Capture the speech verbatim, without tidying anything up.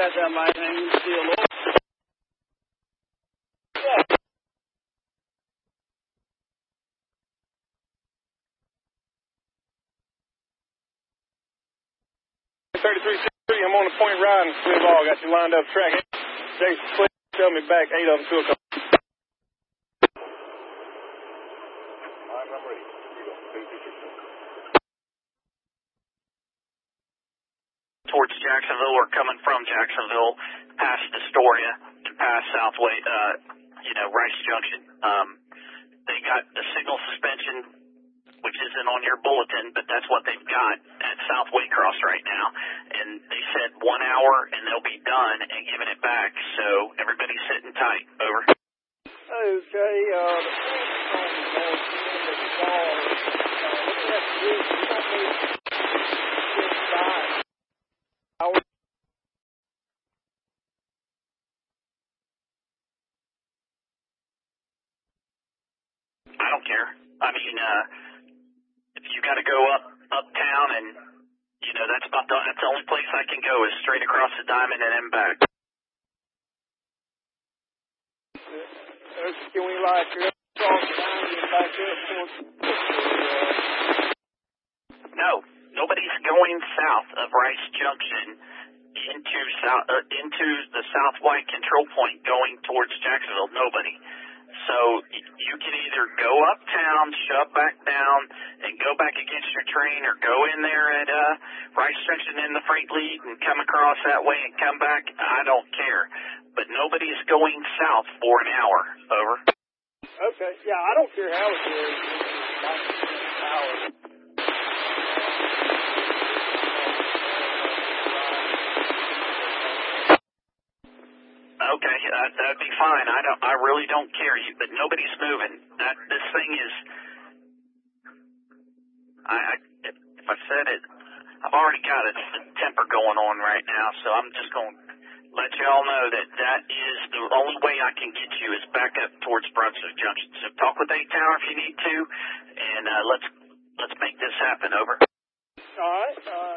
got that might hang you still over. Yeah. thirty-three sixty-three, I'm on the point riding. We've all got you lined up track. Jason, please tell me back eight of them to a couple. Line number eight. Towards Jacksonville or coming from Jacksonville past Astoria to past Southway, uh, you know, Rice Junction. Um, they got the signal suspension, which isn't on your bulletin, but that's what they've got at South Waycross right now. And they said one hour and they'll be done and giving it back. So everybody's sitting tight. Over. Okay, uh, the I don't care. I mean, uh, if you got to go up uptown, and you know that's about the that's the only place I can go is straight across the diamond and then back. Can we like go across the diamond and back up towards? No, nobody's going south of Rice Junction into south uh, into the South White control point going towards Jacksonville. Nobody. So you can either go uptown, shove back down, and go back against your train, or go in there at uh, Rice Junction in the freight lead and come across that way and come back. I don't care. But nobody's going south for an hour. Over. Okay. Yeah, I don't care how it is. Okay, uh, that'd be fine. I don't. I really don't care. You, but nobody's moving. That this thing is. I, I if I said it, I've already got a, a temper going on right now, so I'm just going to let you all know that that is the only way I can get you is back up towards Brunswick Junction. So talk with eight Tower if you need to, and uh, let's let's make this happen. Over. All right. All right.